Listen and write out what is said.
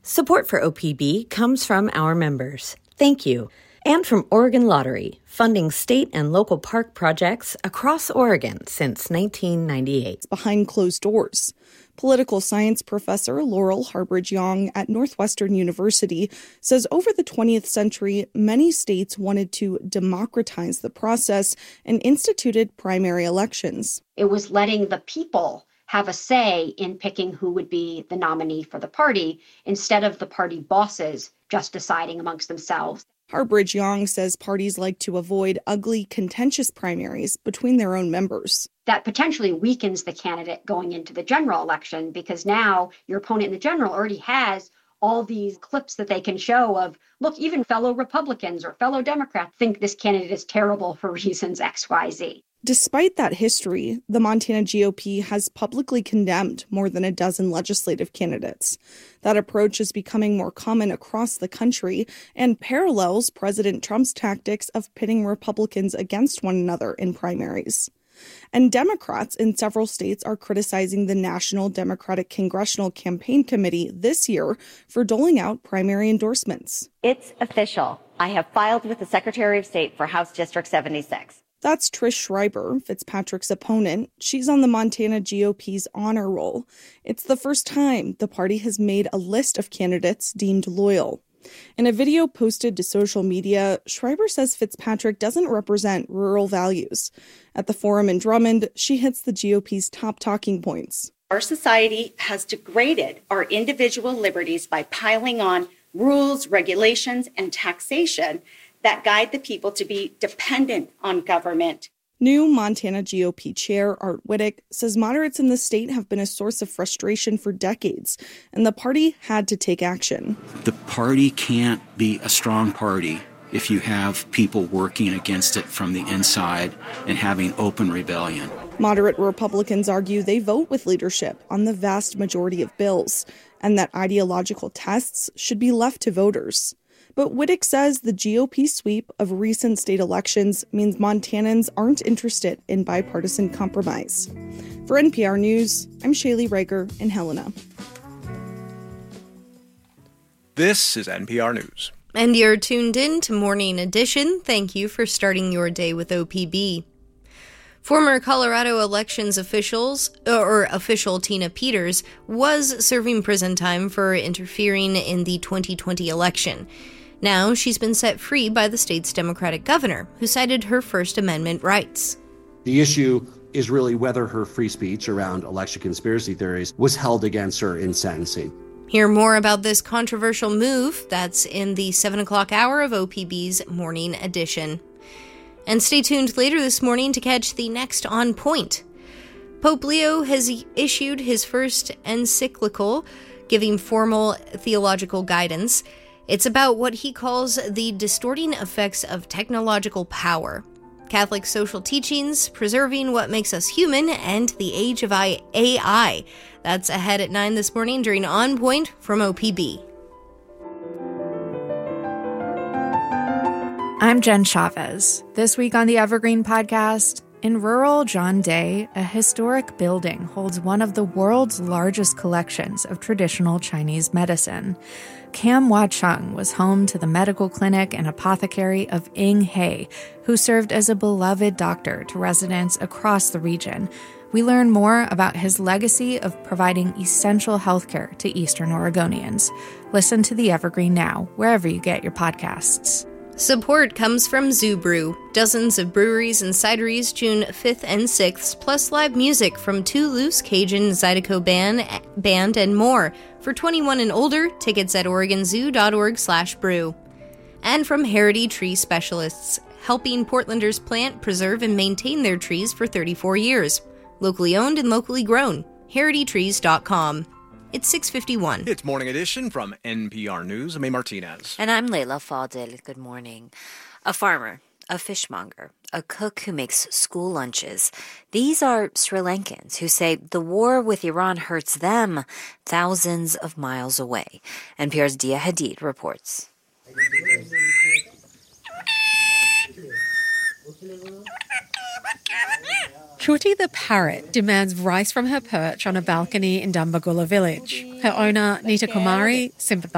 Support for OPB comes from our members. Thank you. And from Oregon Lottery, funding state and local park projects across Oregon since 1998. Behind closed doors. Political science professor Laurel Harbridge-Young at Northwestern University says over the 20th century, many states wanted to democratize the process and instituted primary elections. It was letting the people have a say in picking who would be the nominee for the party instead of the party bosses just deciding amongst themselves. Harbridge-Young says parties like to avoid ugly, contentious primaries between their own members. That potentially weakens the candidate going into the general election because now your opponent in the general already has all these clips that they can show of, look, even fellow Republicans or fellow Democrats think this candidate is terrible for reasons X, Y, Z. Despite that history, the Montana GOP has publicly condemned more than a dozen legislative candidates. That approach is becoming more common across the country and parallels President Trump's tactics of pitting Republicans against one another in primaries. And Democrats in several states are criticizing the National Democratic Congressional Campaign Committee this year for doling out primary endorsements. It's official. I have filed with the Secretary of State for House District 76. That's Trish Schreiber, Fitzpatrick's opponent. She's on the Montana GOP's honor roll. It's the first time the party has made a list of candidates deemed loyal. In a video posted to social media, Schreiber says Fitzpatrick doesn't represent rural values. At the forum in Drummond, she hits the GOP's top talking points. Our society has degraded our individual liberties by piling on rules, regulations, and taxation that guide the people to be dependent on government. New Montana GOP Chair Art Wittek says moderates in the state have been a source of frustration for decades, and the party had to take action. The party can't be a strong party if you have people working against it from the inside and having open rebellion. Moderate Republicans argue they vote with leadership on the vast majority of bills, and that ideological tests should be left to voters. But Wittek says the GOP sweep of recent state elections means Montanans aren't interested in bipartisan compromise. For NPR News, I'm Shaylee Rager in Helena. This is NPR News. And you're tuned in to Morning Edition. Thank you for starting your day with OPB. Former Colorado elections official Tina Peters was serving prison time for interfering in the 2020 election. Now she's been set free by the state's Democratic governor, who cited her First Amendment rights. The issue is really whether her free speech around election conspiracy theories was held against her in sentencing. Hear more about this controversial move. That's in the 7 o'clock hour of OPB's Morning Edition. And stay tuned later this morning to catch the next On Point. Pope Leo has issued his first encyclical, giving formal theological guidance. It's about what he calls the distorting effects of technological power. Catholic social teachings, preserving what makes us human, and the age of AI. That's ahead at 9 this morning during On Point from OPB. I'm Jen Chavez. This week on the Evergreen Podcast, in rural John Day, a historic building holds one of the world's largest collections of traditional Chinese medicine. Kam Wah Chung was home to the medical clinic and apothecary of Ing He, who served as a beloved doctor to residents across the region. We learn more about his legacy of providing essential healthcare to Eastern Oregonians. Listen to the Evergreen now, wherever you get your podcasts. Support comes from Zoo Brew. Dozens of breweries and cideries June 5th and 6th, plus live music from Two Loose Cajun, Zydeco Band, and more. For 21 and older, tickets at oregonzoo.org/brew. And from Heritage Tree Specialists, helping Portlanders plant, preserve, and maintain their trees for 34 years. Locally owned and locally grown. HerityTrees.com. It's 6:51. It's Morning Edition from NPR News. I'm A. Martinez. And I'm Layla Fadil. Good morning. A farmer, a fishmonger, a cook who makes school lunches. These are Sri Lankans who say the war with Iran hurts them thousands of miles away. NPR's Dia Hadid reports. Shruti the parrot demands rice from her perch on a balcony in Dambagula village. Her owner, Nita Kumari, sympathizes.